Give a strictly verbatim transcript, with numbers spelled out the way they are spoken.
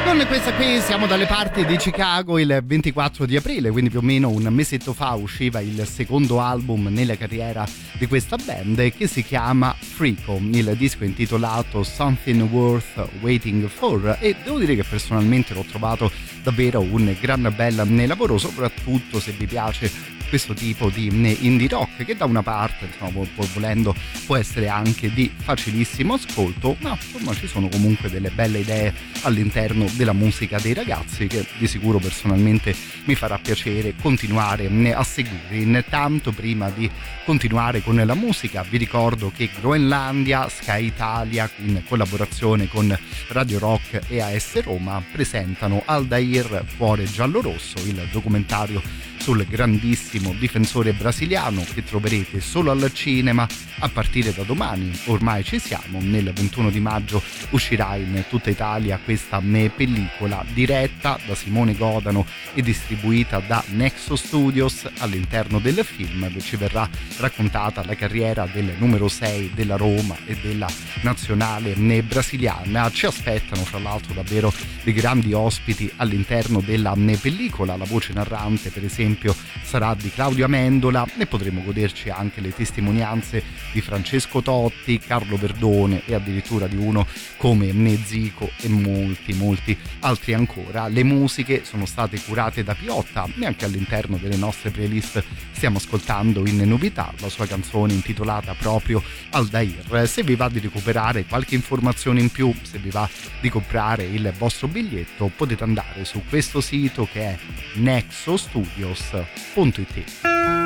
Con questa qui siamo dalle parti di Chicago il ventiquattro di aprile, quindi più o meno un mesetto fa usciva il secondo album nella carriera di questa band, che si chiama Freako. Il disco è intitolato Something Worth Waiting For e devo dire che personalmente l'ho trovato davvero un gran bel lavoro, soprattutto se vi piace questo tipo di indie rock, che da una parte, insomma, volendo, può essere anche di facilissimo ascolto, ma insomma ci sono comunque delle belle idee all'interno della musica dei ragazzi che di sicuro personalmente mi farà piacere continuare a seguire. Intanto, prima di continuare con la musica, vi ricordo che Groenlandia, Sky Italia, in collaborazione con Radio Rock e A S Roma, presentano Aldair Cuore Giallorosso, il documentario sul grandissimo difensore brasiliano che troverete solo al cinema a partire da domani. Ormai ci siamo, nel ventuno di maggio uscirà in tutta Italia questa pellicola diretta da Simone Godano e distribuita da Nexo Studios. All'interno del film ci verrà raccontata la carriera del numero sei della Roma e della nazionale brasiliana. Ci aspettano fra l'altro davvero dei grandi ospiti all'interno della pellicola. La voce narrante, per esempio, sarà di Claudio Amendola e potremo goderci anche le testimonianze di Francesco Totti, Carlo Verdone e addirittura di uno come Nezico e molti molti altri ancora. Le musiche sono state curate da Piotta e anche all'interno delle nostre playlist stiamo ascoltando in novità la sua canzone intitolata proprio Aldair. Se vi va di recuperare qualche informazione in più, se vi va di comprare il vostro biglietto, potete andare su questo sito che è nexo studios punto it.